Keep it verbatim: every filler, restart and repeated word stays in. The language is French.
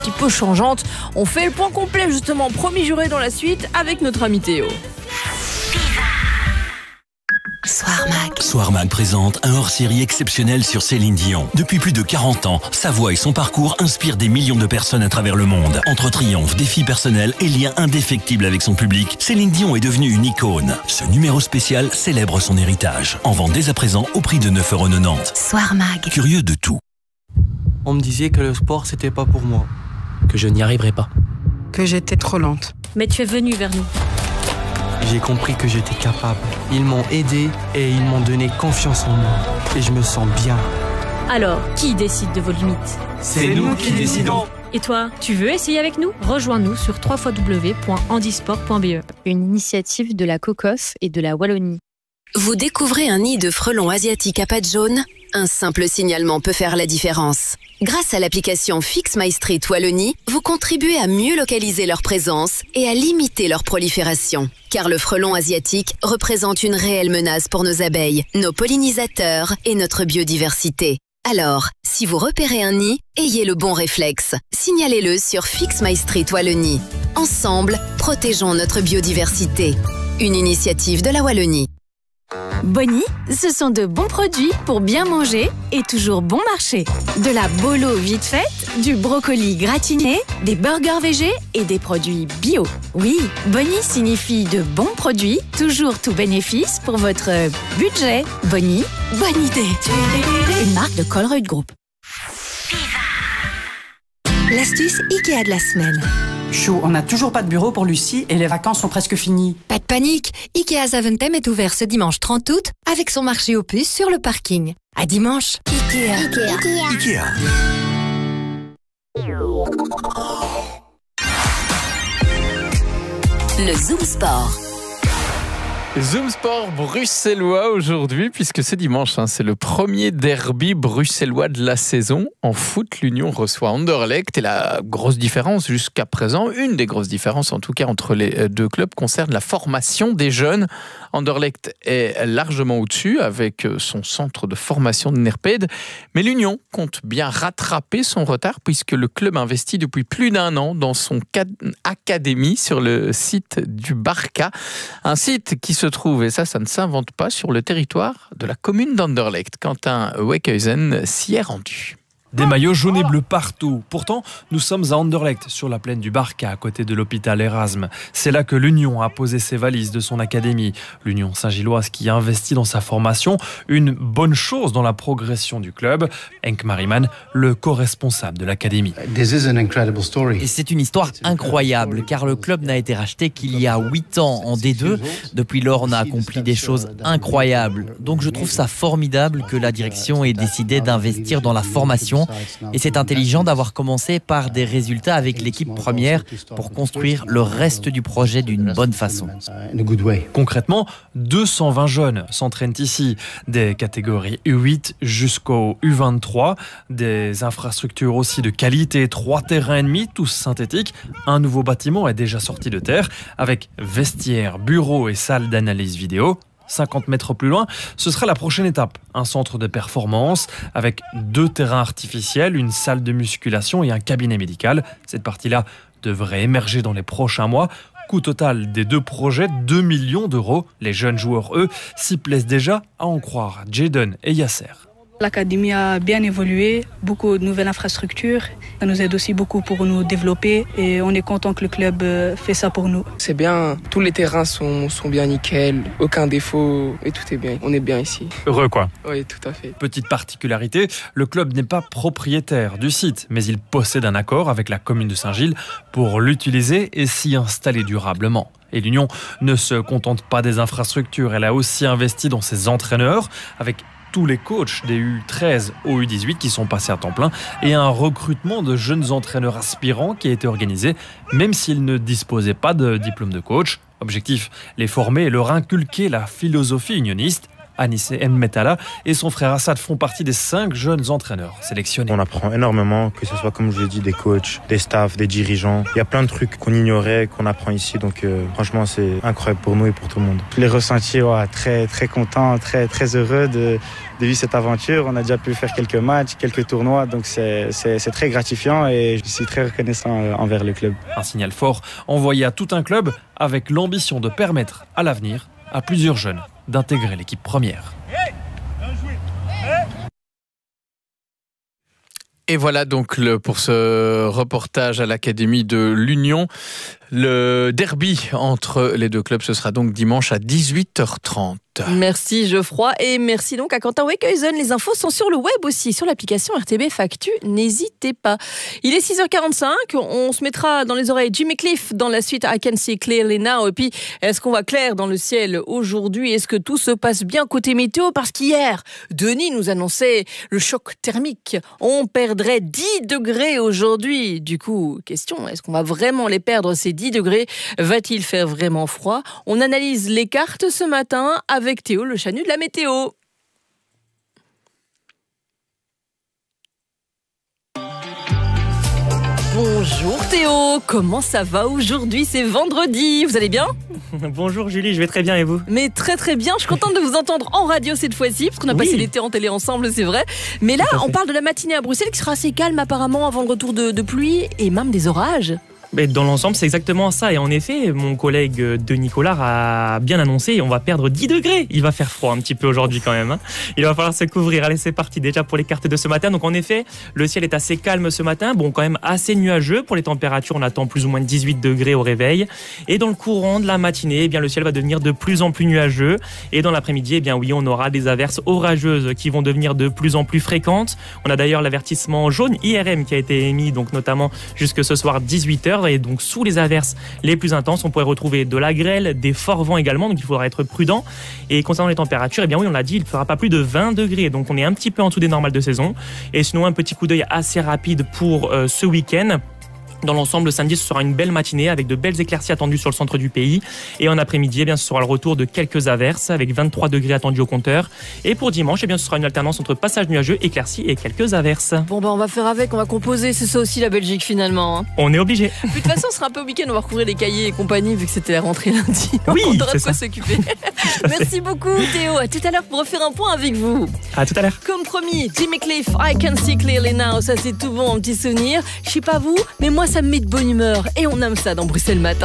Un petit peu changeante. On fait le point complet justement, promis juré dans la suite avec notre ami Théo. Soir Mag. Soir Mag présente un hors-série exceptionnel sur Céline Dion. Depuis plus de quarante ans, sa voix et son parcours inspirent des millions de personnes à travers le monde. Entre triomphes, défis personnels et liens indéfectibles avec son public, Céline Dion est devenue une icône. Ce numéro spécial célèbre son héritage. En vente dès à présent au prix de neuf euros quatre-vingt-dix. Soir Mag. Curieux de tout. On me disait que le sport, c'était pas pour moi. Que je n'y arriverais pas. Que j'étais trop lente. Mais tu es venu vers nous. J'ai compris que j'étais capable. Ils m'ont aidé et ils m'ont donné confiance en moi. Et je me sens bien. Alors, qui décide de vos limites? C'est nous qui décidons. Et toi, tu veux essayer avec nous? Rejoins-nous sur w w w point handisport point b e. Une initiative de la COCOF et de la Wallonie. Vous découvrez un nid de frelons asiatiques à pattes jaunes? Un simple signalement peut faire la différence. Grâce à l'application Fix My Street Wallonie, vous contribuez à mieux localiser leur présence et à limiter leur prolifération. Car le frelon asiatique représente une réelle menace pour nos abeilles, nos pollinisateurs et notre biodiversité. Alors, si vous repérez un nid, ayez le bon réflexe. Signalez-le sur Fix My Street Wallonie. Ensemble, protégeons notre biodiversité. Une initiative de la Wallonie. Bonnie, ce sont de bons produits pour bien manger et toujours bon marché. De la bolo vite faite, du brocoli gratiné, des burgers végés et des produits bio. Oui, Bonnie signifie de bons produits, toujours tout bénéfice pour votre budget. Bonnie, bonne idée. Une marque de Colruyt Group. L'astuce Ikea de la semaine. Chou, on n'a toujours pas de bureau pour Lucie et les vacances sont presque finies. Pas de panique, Ikea Zaventem est ouvert ce dimanche trente août avec son marché aux puces sur le parking. À dimanche. Ikea. Ikea. Ikea. Le Zoom Sport. Zoom Sport bruxellois aujourd'hui, puisque c'est dimanche, hein, c'est le premier derby bruxellois de la saison. En foot, l'Union reçoit Anderlecht et la grosse différence jusqu'à présent, une des grosses différences en tout cas entre les deux clubs, concerne la formation des jeunes. Anderlecht est largement au-dessus avec son centre de formation de Nerped, mais l'Union compte bien rattraper son retard puisque le club investit depuis plus d'un an dans son académie sur le site du Barca, un site qui se trouve, et ça, ça ne s'invente pas, sur le territoire de la commune d'Anderlecht. Quentin Wekhuizen s'y est rendu. Des maillots jaunes et bleus partout. Pourtant, nous sommes à Anderlecht, sur la plaine du Barca, à côté de l'hôpital Erasme. C'est là que l'Union a posé ses valises de son académie. L'Union Saint-Gilloise qui investit dans sa formation, une bonne chose dans la progression du club. Henk Mariman, le co-responsable de l'académie. Et c'est une histoire incroyable, car le club n'a été racheté qu'il y a huit ans en D deux. Depuis lors, on a accompli des choses incroyables. Donc je trouve ça formidable que la direction ait décidé d'investir dans la formation. Et c'est intelligent d'avoir commencé par des résultats avec l'équipe première pour construire le reste du projet d'une bonne façon. Concrètement, deux cent vingt jeunes s'entraînent ici, des catégories U huit jusqu'au U vingt-trois, des infrastructures aussi de qualité, trois terrains et demi, tous synthétiques. Un nouveau bâtiment est déjà sorti de terre avec vestiaires, bureaux et salles d'analyse vidéo. cinquante mètres plus loin, ce sera la prochaine étape. Un centre de performance avec deux terrains artificiels, une salle de musculation et un cabinet médical. Cette partie-là devrait émerger dans les prochains mois. Coût total des deux projets, deux millions d'euros. Les jeunes joueurs, eux, s'y plaisent déjà, à en croire Jayden et Yasser. L'académie a bien évolué, beaucoup de nouvelles infrastructures. Ça nous aide aussi beaucoup pour nous développer et on est content que le club fait ça pour nous. C'est bien, tous les terrains sont, sont bien nickel, aucun défaut et tout est bien. On est bien ici. Heureux quoi. Oui, tout à fait. Petite particularité, le club n'est pas propriétaire du site, mais il possède un accord avec la commune de Saint-Gilles pour l'utiliser et s'y installer durablement. Et l'Union ne se contente pas des infrastructures, elle a aussi investi dans ses entraîneurs avec tous les coachs des U treize au U dix-huit qui sont passés à temps plein et un recrutement de jeunes entraîneurs aspirants qui a été organisé même s'ils ne disposaient pas de diplôme de coach. Objectif, les former et leur inculquer la philosophie unioniste. Anis Nmetala et son frère Assad font partie des cinq jeunes entraîneurs sélectionnés. On apprend énormément, que ce soit comme je l'ai dit, des coachs, des staffs, des dirigeants. Il y a plein de trucs qu'on ignorait, qu'on apprend ici. Donc euh, franchement, c'est incroyable pour nous et pour tout le monde. Les ressentis, ouais, très, très content, très, très heureux de, de vivre cette aventure. On a déjà pu faire quelques matchs, quelques tournois. Donc c'est, c'est, c'est très gratifiant et je suis très reconnaissant envers le club. Un signal fort envoyé à tout un club avec l'ambition de permettre à l'avenir à plusieurs jeunes d'intégrer l'équipe première. Et voilà donc le, pour ce reportage à l'Académie de l'Union. Le derby entre les deux clubs, ce sera donc dimanche à dix-huit heures trente. Merci Geoffroy et merci donc à Quentin Wekhuizen. Les infos sont sur le web aussi, sur l'application R T B Factu. N'hésitez pas. Il est six heures quarante-cinq. On se mettra dans les oreilles Jimmy Cliff dans la suite I Can See Clearly Now. Et puis, est-ce qu'on voit clair dans le ciel aujourd'hui? Est-ce que tout se passe bien côté météo? Parce qu'hier, Denis nous annonçait le choc thermique. On perdrait dix degrés aujourd'hui. Du coup, question, est-ce qu'on va vraiment les perdre ces dix degrés? Va-t-il faire vraiment froid? On analyse les cartes ce matin avec Théo, le Chanu de la météo. Bonjour Théo, comment ça va aujourd'hui? C'est vendredi, vous allez bien? Bonjour Julie, je vais très bien et vous? Mais très très bien, je suis contente de vous entendre en radio cette fois-ci, parce qu'on a oui. passé l'été en télé ensemble, c'est vrai. Mais là, on parle de la matinée à Bruxelles qui sera assez calme apparemment avant le retour de, de pluie et même des orages. Mais dans l'ensemble, c'est exactement ça. Et en effet, mon collègue de Nicolas a bien annoncé, on va perdre dix degrés. Il va faire froid un petit peu aujourd'hui quand même. Hein. Il va falloir se couvrir. Allez, c'est parti déjà pour les cartes de ce matin. Donc en effet, le ciel est assez calme ce matin. Bon, quand même assez nuageux. Pour les températures, on attend plus ou moins dix-huit degrés au réveil. Et dans le courant de la matinée, eh bien, le ciel va devenir de plus en plus nuageux. Et dans l'après-midi, eh bien, oui, on aura des averses orageuses qui vont devenir de plus en plus fréquentes. On a d'ailleurs l'avertissement jaune I R M qui a été émis, donc notamment jusque ce soir dix-huit heures. Et donc sous les averses les plus intenses, on pourrait retrouver de la grêle, des forts vents également, donc il faudra être prudent. Et concernant les températures, eh bien oui, on l'a dit, il ne fera pas plus de vingt degrés, donc on est un petit peu en dessous des normales de saison. Et sinon, un petit coup d'œil assez rapide pour euh, ce week-end. Dans l'ensemble, le samedi, ce sera une belle matinée avec de belles éclaircies attendues sur le centre du pays. Et en après-midi, eh bien, ce sera le retour de quelques averses avec vingt-trois degrés attendus au compteur. Et pour dimanche, eh bien, ce sera une alternance entre passage nuageux, éclaircies et quelques averses. Bon, bah, on va faire avec, on va composer. C'est ça aussi la Belgique finalement. Hein. On est obligé. De toute façon, ce sera un peu week-end, on va recouvrir les cahiers et compagnie vu que c'était la rentrée lundi. Oui, on aura c'est de quoi ça. s'occuper. Merci beaucoup, Théo. À tout à l'heure pour refaire un point avec vous. À tout à l'heure. Comme promis, Jimmy Cliff, I Can See Clearly Now. Ça, c'est tout bon, un petit souvenir. Je sais pas vous, mais moi, ça me met de bonne humeur. Et on aime ça dans Bruxelles Matin.